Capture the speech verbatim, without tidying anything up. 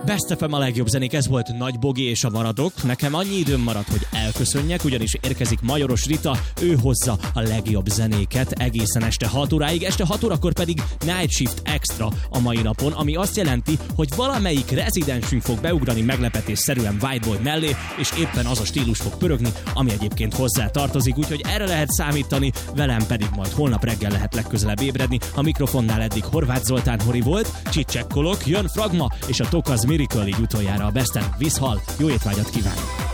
Best ef em a legjobb zenék, ez volt Nagy Bogi és a Maradok. Nekem annyi időm maradt, hogy elköszönjek, ugyanis érkezik Majoros Rita, ő hozza a legjobb zenéket egészen este hat óráig, este hat órakor pedig Night Shift Extra a mai napon, ami azt jelenti, hogy valamelyik rezidensünk fog beugrani meglepetésszerűen Whiteboy mellé, és éppen az a stílus fog pörögni, ami egyébként hozzá tartozik, úgyhogy erre lehet számítani, velem pedig majd holnap reggel lehet legközelebb ébredni. A mikrofonnál eddig Horváth Zoltán Hori volt, csicsekkolok, jön Fragma és a Tokaz Miracle, így utoljára a Besten. Viszhal, jó étvágyat kívánok!